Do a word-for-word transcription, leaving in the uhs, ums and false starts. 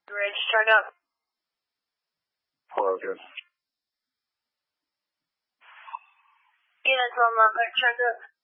Ready to start up. Hello, good. Yeah, that's all my back, check up.